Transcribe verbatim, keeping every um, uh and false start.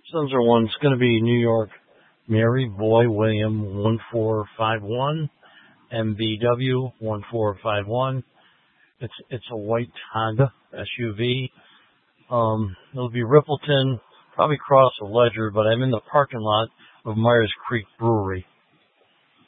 Sensor one's going to be New York Mary Boy William one four five one, M B W one four five one. It's it's a white Honda S U V. Um, it'll be Rippleton, probably cross a Ledger, but I'm in the parking lot of Myers Creek Brewery.